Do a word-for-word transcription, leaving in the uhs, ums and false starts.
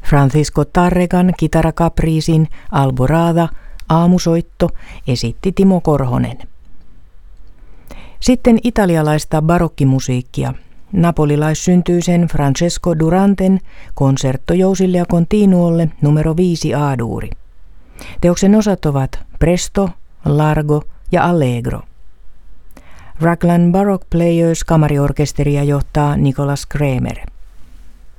Francisco Tarregan kitarakapriisin Alborada aamusoitto esitti Timo Korhonen. Sitten italialaista barokkimusiikkia. Napolilaissyntyisen Francesco Duranten Concerto Jousille ja Continuolle numero viisi A-duuri. Teoksen osat ovat Presto, Largo ja Allegro. Raglan Baroque Players kamariorkesteria johtaa Nicholas Kremer.